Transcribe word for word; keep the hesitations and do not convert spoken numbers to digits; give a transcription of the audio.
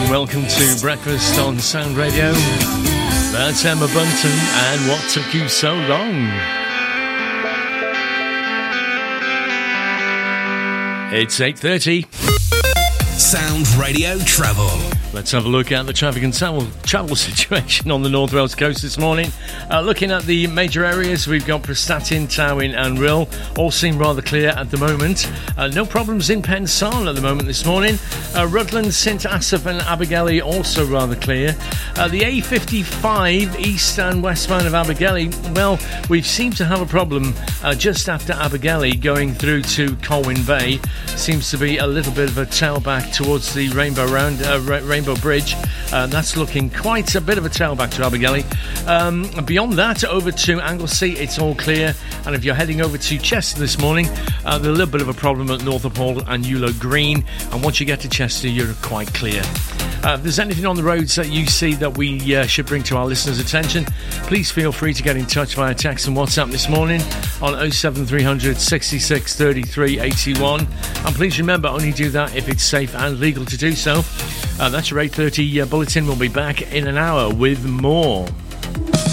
welcome to Breakfast on Sound Radio. That's Emma Bunton and What Took You So Long? It's eight thirty. Sound Radio Travel. Let's have a look at the traffic and travel, travel situation on the North Wales coast this morning. Uh, looking at the major areas, we've got Prestatyn, Tywyn and Rhyl. All seem rather clear at the moment. Uh, no problems in Pensarn at the moment this morning. Uh, Rutland, St Asaph and Abergele also rather clear. Uh, the A fifty-five east and westbound of Abergele, well, we seem to have a problem uh, just after Abergele going through to Colwyn Bay. Seems to be a little bit of a tailback towards the Rainbow Round, uh, Rainbow Bridge. Uh, that's looking quite a bit of a tailback to Abergele. Um, beyond that, over to Anglesey, it's all clear. And if you're heading over to Chester this morning, uh, there's a little bit of a problem at Northup Hall and Eula Green. And once you get to Chester, you're quite clear. Uh, if there's anything on the roads that you see that we uh, should bring to our listeners' attention, please feel free to get in touch via text and WhatsApp this morning on oh seven three hundred sixty-six thirty-three eighty-one. And please remember, only do that if it's safe and legal to do so. Uh, that's your eight thirty uh, bulletin. We'll be back in an hour with more.